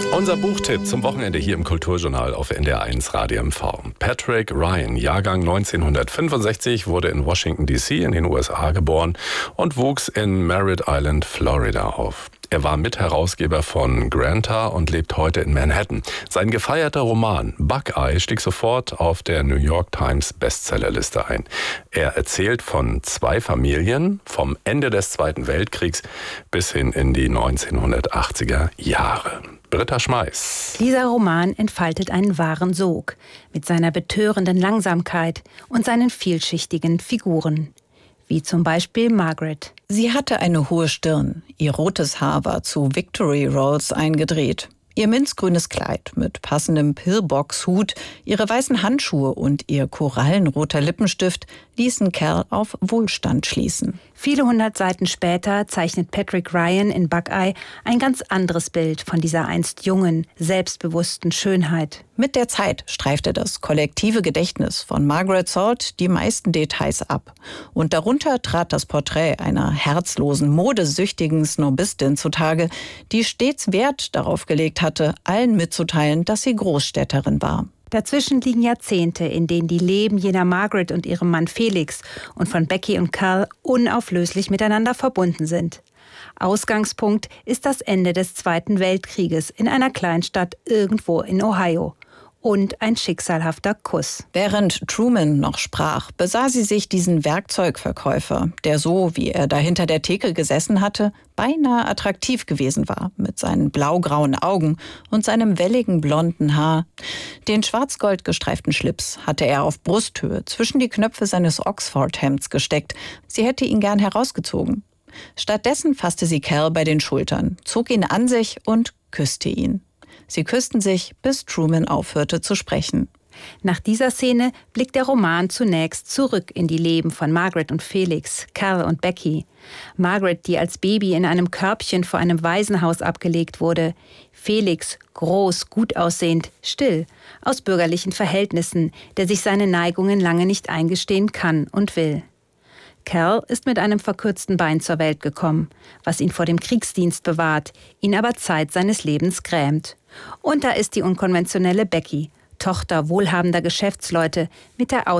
Unser Buchtipp zum Wochenende hier im Kulturjournal auf NDR1 Radio MV. Patrick Ryan, Jahrgang 1965, wurde in Washington D.C. in den USA geboren und wuchs in Merritt Island, Florida auf. Er war Mitherausgeber von Granta und lebt heute in Manhattan. Sein gefeierter Roman Buckeye stieg sofort auf der New York Times Bestsellerliste ein. Er erzählt von zwei Familien vom Ende des Zweiten Weltkriegs bis hin in die 1980er Jahre. Britta Schmeiß. Dieser Roman entfaltet einen wahren Sog mit seiner betörenden Langsamkeit und seinen vielschichtigen Figuren. Wie zum Beispiel Margaret. Sie hatte eine hohe Stirn. Ihr rotes Haar war zu Victory Rolls eingedreht. Ihr minzgrünes Kleid mit passendem Pillbox-Hut, ihre weißen Handschuhe und ihr korallenroter Lippenstift ließen Cal auf Wohlstand schließen. Viele 100 Seiten später zeichnet Patrick Ryan in Buckeye ein ganz anderes Bild von dieser einst jungen, selbstbewussten Schönheit. Mit der Zeit streifte das kollektive Gedächtnis von Margaret Salt die meisten Details ab. Und darunter trat das Porträt einer herzlosen, modesüchtigen Snobistin zutage, die stets Wert darauf gelegt hatte, allen mitzuteilen, dass sie Großstädterin war. Dazwischen liegen Jahrzehnte, in denen die Leben jener Margaret und ihrem Mann Felix und von Becky und Cal unauflöslich miteinander verbunden sind. Ausgangspunkt ist das Ende des Zweiten Weltkrieges in einer Kleinstadt irgendwo in Ohio. Und ein schicksalhafter Kuss. Während Truman noch sprach, besah sie sich diesen Werkzeugverkäufer, der so, wie er da hinter der Theke gesessen hatte, beinahe attraktiv gewesen war, mit seinen blaugrauen Augen und seinem welligen blonden Haar. Den schwarz-gold gestreiften Schlips hatte er auf Brusthöhe zwischen die Knöpfe seines Oxford-Hemds gesteckt. Sie hätte ihn gern herausgezogen. Stattdessen fasste sie Cal bei den Schultern, zog ihn an sich und küsste ihn. Sie küssten sich, bis Truman aufhörte zu sprechen. Nach dieser Szene blickt der Roman zunächst zurück in die Leben von Margaret und Felix, Cal und Becky. Margaret, die als Baby in einem Körbchen vor einem Waisenhaus abgelegt wurde. Felix, groß, gut aussehend, still, aus bürgerlichen Verhältnissen, der sich seine Neigungen lange nicht eingestehen kann und will. Cal ist mit einem verkürzten Bein zur Welt gekommen, was ihn vor dem Kriegsdienst bewahrt, ihn aber Zeit seines Lebens grämt. Und da ist die unkonventionelle Becky, Tochter wohlhabender Geschäftsleute mit der